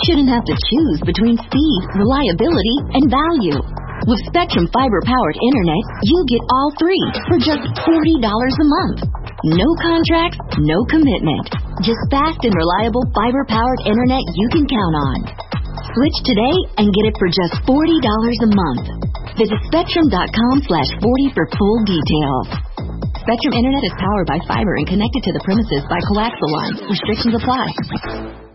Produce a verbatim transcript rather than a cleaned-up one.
shouldn't have to choose between speed, reliability, and value. With Spectrum fiber-powered internet, you get all three for just forty dollars a month. No contracts, no commitment. Just fast and reliable fiber-powered internet you can count on. Switch today and get it for just forty dollars a month. Visit Spectrum.com slash 40 for full details. Spectrum Internet is powered by fiber and connected to the premises by coaxial lines. Restrictions apply.